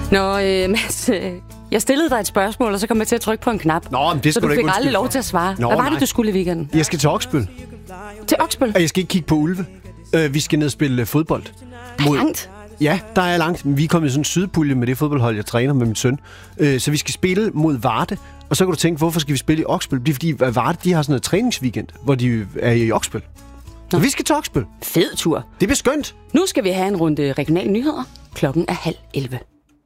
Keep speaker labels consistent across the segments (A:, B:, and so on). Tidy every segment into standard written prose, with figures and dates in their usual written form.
A: Mads, jeg stillede dig et spørgsmål, og så kom jeg til at trykke på en knap.
B: Nå, men det
A: så du fik aldrig lov til at svare. Hvad var det, du skulle i weekenden?
B: Jeg skal til Oksbøl.
A: Til Oksbøl?
B: Og jeg skal ikke kigge på ulve. Vi skal ned og spille fodbold.
A: Langt?
B: Ja, der er langt. Vi er kommet i sådan en sydpulje med det fodboldhold, jeg træner med min søn. Så vi skal spille mod Varde. Og så kan du tænke, hvorfor skal vi spille i Oksbøl? Det er fordi Varde, de har sådan en træningsweekend, hvor de er i Oksbøl. Så vi skal til Oksbøl.
A: Fed tur.
B: Det bliver skønt.
A: Nu skal vi have en runde regionale nyheder. Klokken er 10:30.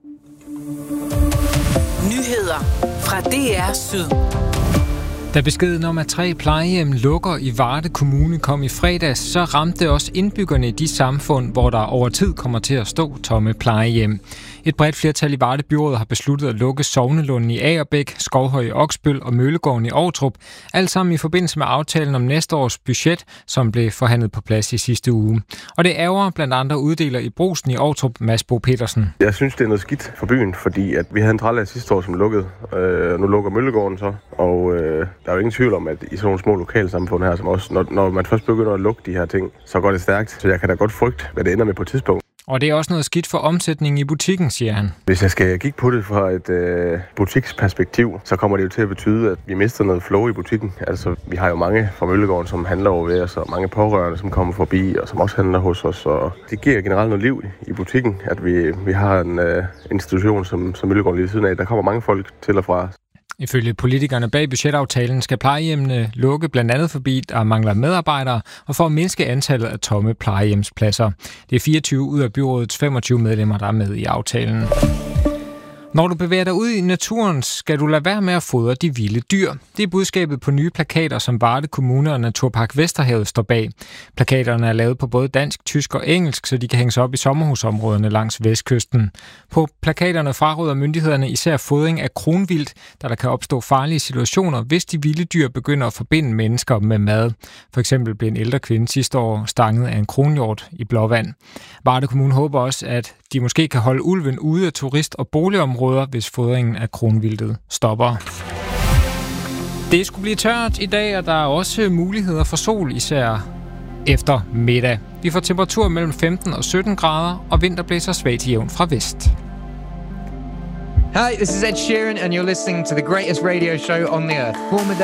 C: Nyheder fra DR Syd.
D: Da beskeden om, at 3 plejehjem lukker i Varde Kommune kom i fredags, så ramte det også indbyggerne i de samfund, hvor der over tid kommer til at stå tomme plejehjem. Et bredt flertal i Varde Byråd har besluttet at lukke Sognelunden i Agerbæk, Skovhøj i Oksbøl og Møllegården i Ovtrup, alt sammen i forbindelse med aftalen om næste års budget, som blev forhandlet på plads i sidste uge. Og det ærger blandt andre uddeler i Brugsen i Ovtrup, Mads Bo Petersen.
E: Jeg synes, det er noget skidt for byen, fordi at vi havde en trælad sidste år, som lukkede. Nu lukker Møllegården så, og der er jo ingen tvivl om, at i sådan nogle små lokalsamfund her, som også, når man først begynder at lukke de her ting, så går det stærkt. Så jeg kan da godt frygte, hvad det ender med på et tidspunkt.
D: Og det er også noget skidt for omsætningen i butikken, siger han.
E: Hvis jeg skal kigge på det fra et butiksperspektiv, så kommer det jo til at betyde, at vi mister noget flow i butikken. Altså, vi har jo mange fra Møllegården, som handler over ved os, og mange pårørende, som kommer forbi, og som også handler hos os. Og det giver generelt noget liv i butikken, at vi har en institution som Møllegården lige siden af. Der kommer mange folk til og fra.
D: Ifølge politikerne bag budgetaftalen skal plejehjemmene lukke blandt andet forbi, der mangler medarbejdere, og for at mindske antallet af tomme plejehjemspladser. Det er 24 ud af byrådets 25 medlemmer, der er med i aftalen. Når du bevæger dig ud i naturen, skal du lade være med at fodre de vilde dyr. Det er budskabet på nye plakater, som Varde Kommune og Naturpark Vesterhavet står bag. Plakaterne er lavet på både dansk, tysk og engelsk, så de kan hænges op i sommerhusområderne langs vestkysten. På plakaterne fraråder myndighederne især fodring af kronvildt, da der kan opstå farlige situationer, hvis de vilde dyr begynder at forbinde mennesker med mad. For eksempel blev en ældre kvinde sidste år stanget af en kronhjort i Blåvand. Varde Kommune håber også, at de måske kan holde ulven ude af turist- og boligområder, hvis fodringen af kronvildtet stopper. Det skulle blive tørt i dag, og der er også muligheder for sol, især efter middag. Vi får temperatur mellem 15 og 17 grader, og vinter blæser svagt jævn fra vest.
F: Hi, this is Ed Sheeran, and you're listening to the greatest radio show on the earth.